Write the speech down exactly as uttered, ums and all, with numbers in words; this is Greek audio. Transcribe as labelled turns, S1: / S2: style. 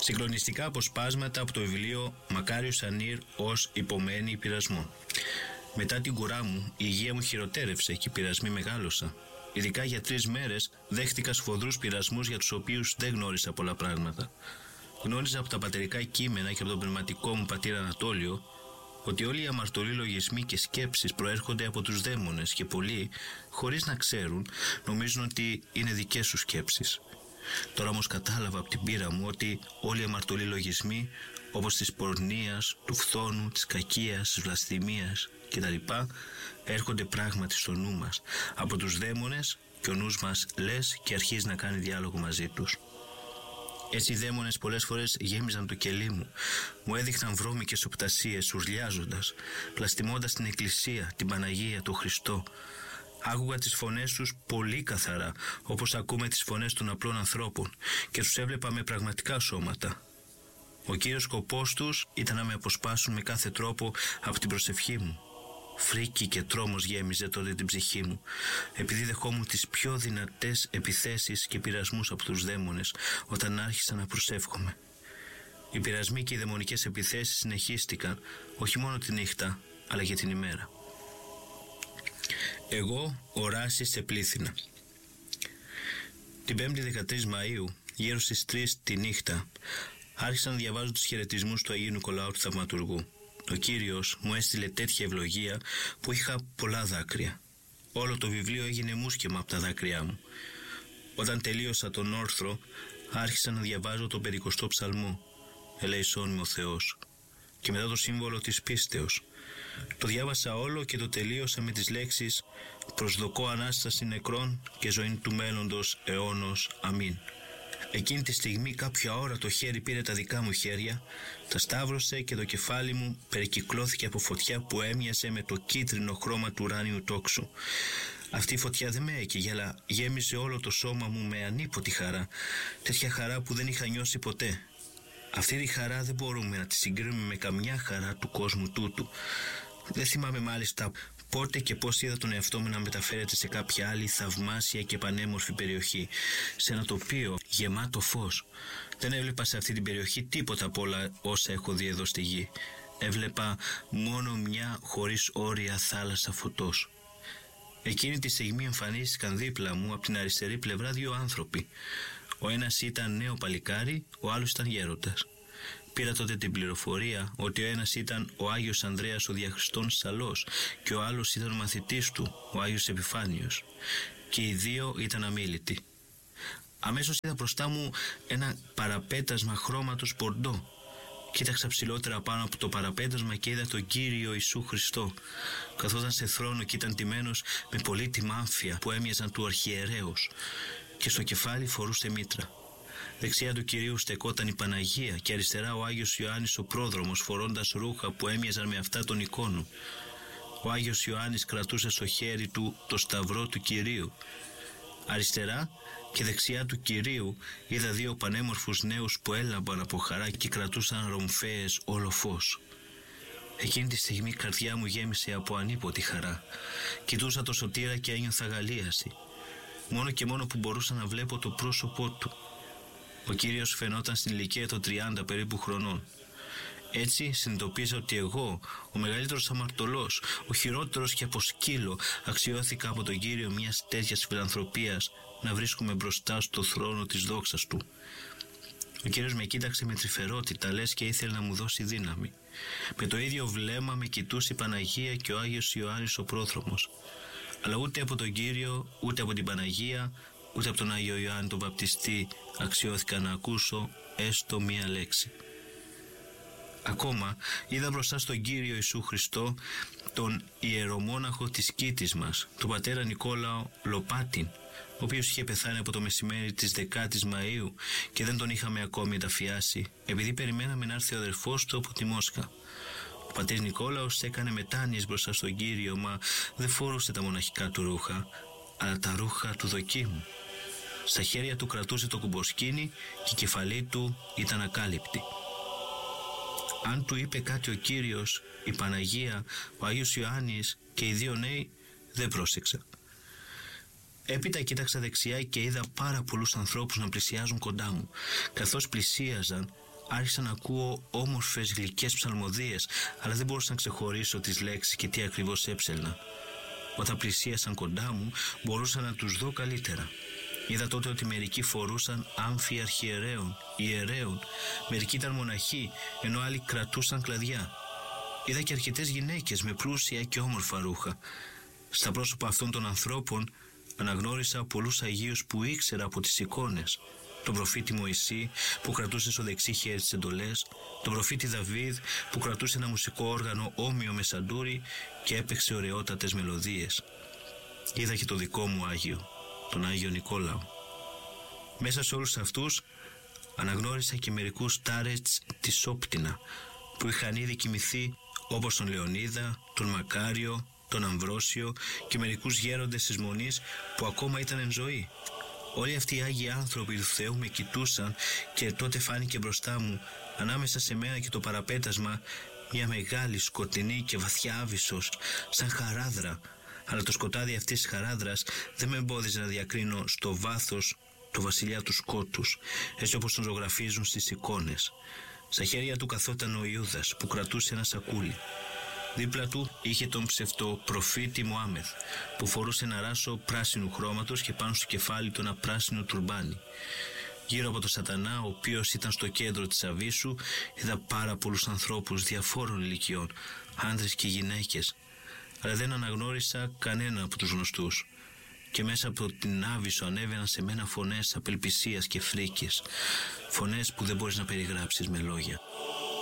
S1: Συγκλονιστικά αποσπάσματα από το βιβλίο Μακάριος Ανήρ ως υπομένη πειρασμών. Μετά την κουρά μου, η υγεία μου χειροτέρευσε και οι πειρασμοί μεγάλωσαν. Ειδικά για τρεις μέρες δέχτηκα σφοδρούς πειρασμούς για τους οποίους δεν γνώρισα πολλά πράγματα. Γνώριζα από τα πατερικά κείμενα και από τον πνευματικό μου πατήρα Ανατόλιο ότι όλοι οι αμαρτωλοί λογισμοί και σκέψεις προέρχονται από τους δαίμονες και πολλοί, χωρίς να ξέρουν, νομίζουν ότι είναι δικές τους σκέψεις. Τώρα όμως κατάλαβα από την πείρα μου ότι όλοι οι αμαρτωλοί λογισμοί, όπως της πορνείας, του φθόνου, της κακίας, της βλασφημίας κτλ., έρχονται πράγματι στο νου μας από τους δαίμονες και ο νους μας λες και αρχίζει να κάνει διάλογο μαζί τους. Έτσι οι δαίμονες πολλές φορές γέμιζαν το κελί μου, μου έδειχναν βρώμικες οπτασίες ουρλιάζοντας, πλαστιμώντας την Εκκλησία, την Παναγία, τον Χριστό. Άκουγα τις φωνές τους πολύ καθαρά, όπως ακούμε τις φωνές των απλών ανθρώπων, και τους έβλεπα με πραγματικά σώματα. Ο κύριος σκοπός τους ήταν να με αποσπάσουν με κάθε τρόπο από την προσευχή μου. Φρίκη και τρόμος γέμιζε τότε την ψυχή μου, επειδή δεχόμουν τις πιο δυνατές επιθέσεις και πειρασμούς από τους δαίμονες όταν άρχισα να προσεύχομαι. Οι πειρασμοί και οι δαιμονικές επιθέσεις συνεχίστηκαν όχι μόνο τη νύχτα, αλλά και την ημέρα. Εγώ οράσει σε πλήθυνα. Την πέμπτη δεκατρείς Μαΐου, γύρω στις τρεις τη νύχτα, άρχισα να διαβάζω τους χαιρετισμούς του Αγίου Νικολάου του Θαυματουργού. Ο Κύριος μου έστειλε τέτοια ευλογία που είχα πολλά δάκρυα. Όλο το βιβλίο έγινε μουσκεμα από τα δάκρυά μου. Όταν τελείωσα τον όρθρο, άρχισα να διαβάζω τον πεντηκοστό ψαλμό, «Ελέησόν με ο Θεός», και μετά το σύμβολο της πίστεως. Το διάβασα όλο και το τελείωσα με τις λέξεις «Προσδοκώ Ανάσταση νεκρών και ζωή του μέλλοντος αιώνος. Αμήν». Εκείνη τη στιγμή κάποια ώρα το χέρι πήρε τα δικά μου χέρια, τα σταύρωσε και το κεφάλι μου περικυκλώθηκε από φωτιά που έμοιαζε με το κίτρινο χρώμα του ουράνιου τόξου. Αυτή η φωτιά δεν με έκαιγε, αλλά γέμιζε όλο το σώμα μου με ανίποτη χαρά, τέτοια χαρά που δεν είχα νιώσει ποτέ. Αυτή τη χαρά δεν μπορούμε να τη συγκρίνουμε με καμιά χαρά του κόσμου τούτου. Δεν θυμάμαι μάλιστα πότε και πώς είδα τον εαυτό μου να μεταφέρεται σε κάποια άλλη θαυμάσια και πανέμορφη περιοχή, σε ένα τοπίο γεμάτο φως. Δεν έβλεπα σε αυτή την περιοχή τίποτα από όλα όσα έχω δει εδώ στη γη. Έβλεπα μόνο μια χωρίς όρια θάλασσα φωτός. Εκείνη τη στιγμή εμφανίστηκαν δίπλα μου από την αριστερή πλευρά δύο άνθρωποι. Ο ένας ήταν νέο παλικάρι, ο άλλος ήταν γέροντας. Πήρα τότε την πληροφορία ότι ο ένας ήταν ο Άγιος Ανδρέας ο Διαχριστών Σαλός και ο άλλος ήταν ο μαθητής του, ο Άγιος Επιφάνιος, και οι δύο ήταν αμίλητοι. Αμέσως είδα μπροστά μου ένα παραπέτασμα χρώματος πορντό. Κοίταξα ψηλότερα πάνω από το παραπέτασμα και είδα τον Κύριο Ιησού Χριστό. Καθόταν σε θρόνο και ήταν τιμένος με πολύτιμα άμφια που έμοιαζαν του αρχιερέως, και στο κεφάλι φορούσε μήτρα. Δεξιά του Κυρίου στεκόταν η Παναγία και αριστερά ο Άγιος Ιωάννης ο πρόδρομος, φορώντας ρούχα που έμοιαζαν με αυτά των εικόνων. Ο Άγιος Ιωάννης κρατούσε στο χέρι του το σταυρό του Κυρίου. Αριστερά και δεξιά του Κυρίου είδα δύο πανέμορφους νέους που έλαμπαν από χαρά και κρατούσαν ρομφαίες όλο φως. Εκείνη τη στιγμή η καρδιά μου γέμισε από ανίποτη χαρά. Κοιτούσα το Σωτήρα και ένιωθα αγαλίαση. Μόνο και μόνο που μπορούσα να βλέπω το πρόσωπό του. Ο Κύριος φαινόταν στην ηλικία των τριάντα περίπου χρονών. Έτσι συνειδητοποίησα ότι εγώ, ο μεγαλύτερος αμαρτωλός, ο χειρότερος και από σκύλο, αξιώθηκα από τον Κύριο μιας τέτοιας φιλανθρωπίας να βρίσκομαι μπροστά στο θρόνο της δόξας του. Ο Κύριος με κοίταξε με τρυφερότητα, λες και ήθελε να μου δώσει δύναμη. Με το ίδιο βλέμμα με κοιτούσε η Παναγία και ο Άγιος Ιωάννης ο πρόδρομος. Αλλά ούτε από τον Κύριο, ούτε από την Παναγία, ούτε από τον Άγιο Ιωάννη τον Βαπτιστή αξιώθηκα να ακούσω έστω μία λέξη. Ακόμα είδα μπροστά στον Κύριο Ιησού Χριστό τον ιερομόναχο της Κήτης μας, τον πατέρα Νικόλαο Λοπάτιν, ο οποίος είχε πεθάνει από το μεσημέρι της δεκάτης Μαΐου και δεν τον είχαμε ακόμη ενταφιάσει, επειδή περιμέναμε να έρθει ο αδερφός του από τη Μόσχα. Ο πατήρ Νικόλαος έκανε μετάνοιες μπροστά στον Κύριο, μα δεν φορούσε τα μοναχικά του ρούχα, αλλά τα ρούχα του δοκίμου. Στα χέρια του κρατούσε το κουμποσκίνη και η κεφαλή του ήταν ακάλυπτη. Αν του είπε κάτι ο Κύριος, η Παναγία, ο Άγιος Ιωάννης και οι δύο νέοι, δεν πρόσεξα. Έπειτα κοίταξα δεξιά και είδα πάρα πολλούς ανθρώπους να πλησιάζουν κοντά μου. Καθώς πλησίαζαν, άρχισα να ακούω όμορφες γλυκές ψαλμοδίες, αλλά δεν μπορούσα να ξεχωρίσω τις λέξεις και τι ακριβώς έψελνα. Όταν πλησίασαν κοντά μου, μπορούσα να τους δω καλύτερα. Είδα τότε ότι μερικοί φορούσαν άμφοι αρχιερέων, ιερέων, μερικοί ήταν μοναχοί, ενώ άλλοι κρατούσαν κλαδιά. Είδα και αρκετές γυναίκες με πλούσια και όμορφα ρούχα. Στα πρόσωπα αυτών των ανθρώπων αναγνώρισα πολλούς Αγίους που ήξερα από τις εικόνες. Τον προφήτη Μωυσή που κρατούσε στο δεξί χέρι τις εντολές, τον προφήτη Δαβίδ που κρατούσε ένα μουσικό όργανο όμοιο με σαντούρι και έπαιξε ωραιότατες μελωδίες. Είδα και το δικό μου Άγιο, τον Άγιο Νικόλαο. Μέσα σε όλους αυτούς αναγνώρισα και μερικούς τάρετς της Όπτινα που είχαν ήδη κοιμηθεί, όπως τον Λεωνίδα, τον Μακάριο, τον Αμβρόσιο και μερικούς γέροντες της Μονής που ακόμα ήταν εν ζωή. Όλοι αυτοί οι Άγιοι άνθρωποι του Θεού με κοιτούσαν και τότε φάνηκε μπροστά μου, ανάμεσα σε μένα και το παραπέτασμα, μια μεγάλη σκοτεινή και βαθιά άβυσσος, σαν χαράδρα. Αλλά το σκοτάδι αυτής της χαράδρας δεν με εμπόδιζε να διακρίνω στο βάθος το βασιλιά του σκότους, έτσι όπως τον ζωγραφίζουν στις εικόνες. Στα χέρια του καθόταν ο Ιούδας που κρατούσε ένα σακούλι. Δίπλα του είχε τον ψευτοπροφήτη Μωάμεθ που φορούσε ένα ράσο πράσινου χρώματος και πάνω στο κεφάλι του ένα πράσινο τουρμπάνι. Γύρω από τον Σατανά, ο οποίος ήταν στο κέντρο της αβύσσου, είδα πάρα πολλούς ανθρώπους διαφόρων ηλικιών, άντρες και γυναίκες, αλλά δεν αναγνώρισα κανένα από τους γνωστούς. Και μέσα από την άβυσσο ανέβαιναν σε μένα φωνές απελπισίας και φρίκης, φωνές που δεν μπορείς να περιγράψεις με λόγια.